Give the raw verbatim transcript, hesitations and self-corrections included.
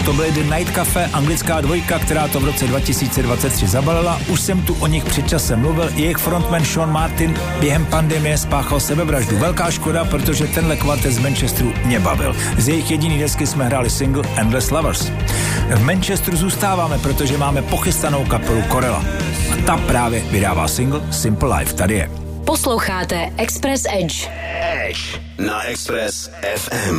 To byly The Night Cafe, anglická dvojka, která to v roce dva tisíce dvacet tři zabalila. Už jsem tu o nich před časem mluvil. Jejich frontman Sean Martin během pandemie spáchal sebevraždu. Velká škoda, protože tenhle kvartet z Manchesteru mě bavil. Z jejich jediný desky jsme hráli single Endless Lovers. V Manchesteru zůstáváme, protože máme pochystanou kapelu Corella. A ta právě vydává single Simple Life. Tady je. Posloucháte Express Edge. Edge na Express F M.